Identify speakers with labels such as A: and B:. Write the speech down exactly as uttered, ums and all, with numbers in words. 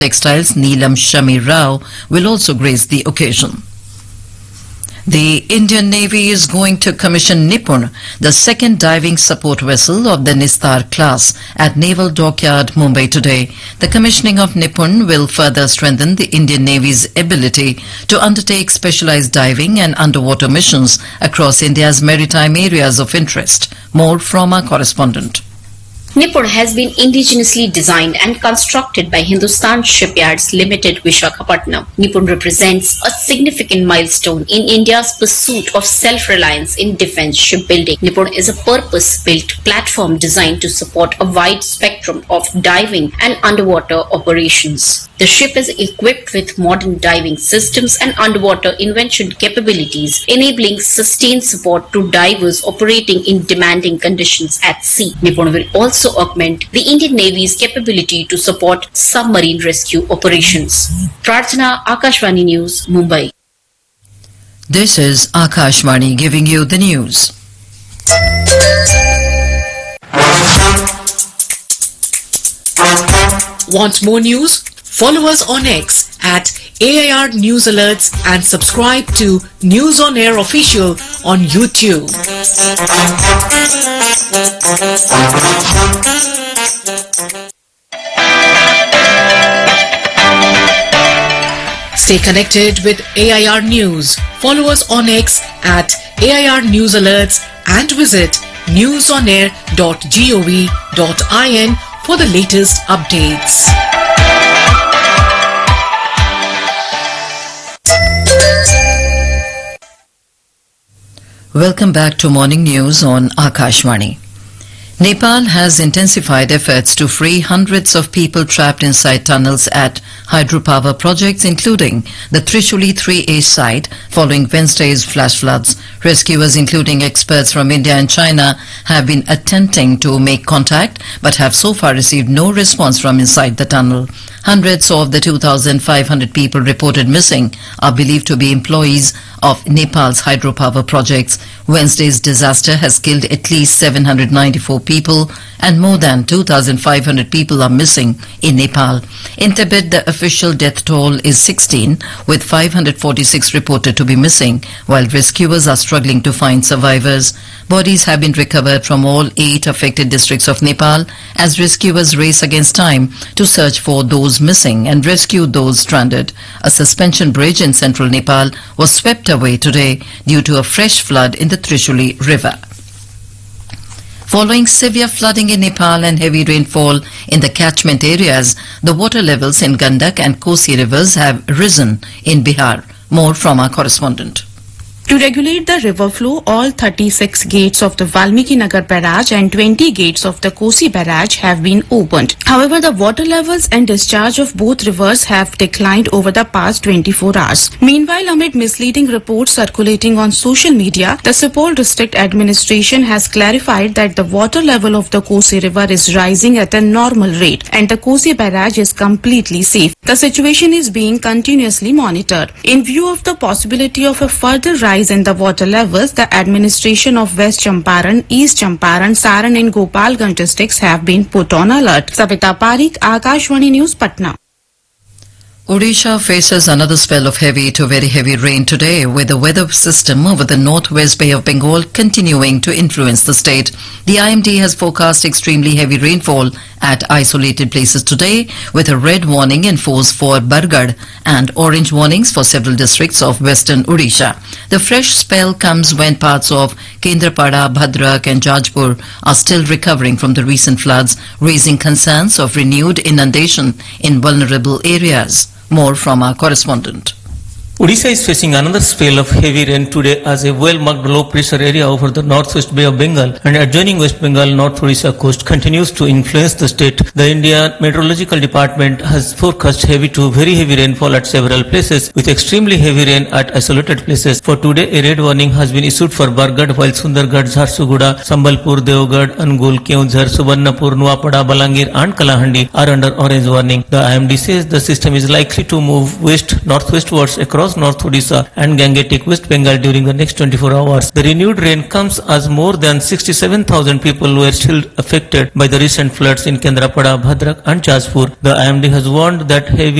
A: Textiles Neelam Shami Rao will also grace the occasion. The Indian Navy is going to commission Nipun, the second diving support vessel of the Nistar class, at Naval Dockyard, Mumbai today. The commissioning of Nipun will further strengthen the Indian Navy's ability to undertake specialized diving and underwater missions across India's maritime areas of interest. More from our correspondent.
B: Nipun has been indigenously designed and constructed by Hindustan Shipyards Limited, Visakhapatnam. Nipun represents a significant milestone in India's pursuit of self-reliance in defense shipbuilding. Nipun is a purpose-built platform designed to support a wide spectrum of diving and underwater operations. The ship is equipped with modern diving systems and underwater invention capabilities, enabling sustained support to divers operating in demanding conditions at sea. Nipun will also augment the Indian Navy's capability to support submarine rescue operations. Prarthana, Akashvani News, Mumbai.
A: This is Akashvani giving you the news.
C: Want more news? Follow us on X at A I R News Alerts and subscribe to News on Air Official on YouTube. Stay connected with A I R News. Follow us on X at A I R News Alerts and visit newsonair dot gov dot in for the latest updates.
A: Welcome back to Morning News on Akashvani. Nepal has intensified efforts to free hundreds of people trapped inside tunnels at hydropower projects, including the Trishuli three A site, following Wednesday's flash floods. Rescuers, including experts from India and China, have been attempting to make contact but have so far received no response from inside the tunnel. Hundreds of the two thousand five hundred people reported missing are believed to be employees of Nepal's hydropower projects. Wednesday's disaster has killed at least seven hundred ninety-four people and more than two thousand five hundred people are missing in Nepal. In Tibet, the official death toll is sixteen, with five hundred forty-six reported to be missing, while rescuers are struggling to find survivors. Bodies have been recovered from all eight affected districts of Nepal as rescuers race against time to search for those missing and rescue those stranded. A suspension bridge in central Nepal was swept away today due to a fresh flood in the Trishuli River. Following severe flooding in Nepal and heavy rainfall in the catchment areas, the water levels in Gandak and Kosi rivers have risen in Bihar. More from our correspondent.
D: To regulate the river flow, all thirty-six gates of the Valmiki Nagar barrage and twenty gates of the Kosi barrage have been opened. However, the water levels and discharge of both rivers have declined over the past twenty-four hours. Meanwhile, amid misleading reports circulating on social media, the Supaul district administration has clarified that the water level of the Kosi river is rising at a normal rate and the Kosi barrage is completely safe. The situation is being continuously monitored. In view of the possibility of a further rise in the water levels, the administration of West Champaran, East Champaran, Saran and Gopalganj districts have been put on alert. Savita Parikh, Akashvani News, Patna.
A: Odisha faces another spell of heavy to very heavy rain today, with the weather system over the northwest Bay of Bengal continuing to influence the state. The I M D has forecast extremely heavy rainfall at isolated places today, with a red warning in force for Bargarh and orange warnings for several districts of western Odisha. The fresh spell comes when parts of Kendrapada, Bhadrak and Jajpur are still recovering from the recent floods, raising concerns of renewed inundation in vulnerable areas. More from our correspondent.
E: Odisha is facing another spell of heavy rain today as a well-marked low-pressure area over the northwest Bay of Bengal and adjoining West Bengal North Odisha coast continues to influence the state. The Indian Meteorological Department has forecast heavy to very heavy rainfall at several places, with extremely heavy rain at isolated places. For today, a red warning has been issued for Bargarh, while Sundargarh, Jharsuguda, Sambalpur, Devgarh, Angul, Keonjhar, Subarnapur, Nuapada, Balangir and Kalahandi are under orange warning. The I M D says the system is likely to move west-northwestwards across across North Odisha and Gangetic, West Bengal during the next twenty-four hours. The renewed rain comes as more than sixty-seven thousand people were still affected by the recent floods in Kendrapada, Bhadrak and Jajpur. The I M D has warned that heavy